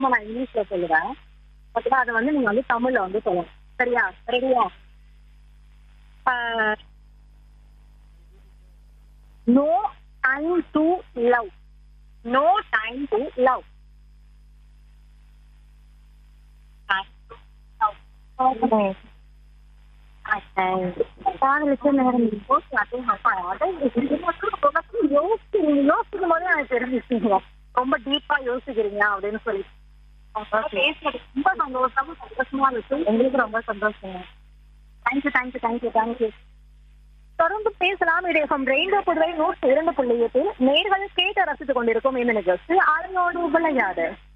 நான் இங்கிலீஷ்ல சொல்லுவேன். ஓகேவா? அத வந்து நீங்க வந்து தமிழ்ல வந்து சொல்லணும். சரியா? ரெடியா? ஆ no time to love. No time to love. காதலிச்ச நேரம் யோசிக்கும் போதே எனக்கு தெரிஞ்சிச்சுங்க. ரொம்ப டீப்பா யோசிக்கிறீங்க அப்படின்னு சொல்லி பேசுறது ரொம்ப சந்தோஷமா இருக்கு. எங்களுக்கு ரொம்ப சந்தோஷங்க. Thank you thank you thank you thank you. தொடர்ந்து பேசலாம். இது ரெயின்போ புதுவை 102.8 நேர்கள் கேட்டு ரசித்துக் கொண்டிருக்கும் இந்த நிகழ்ச்சி அலையோடு விளையாடு.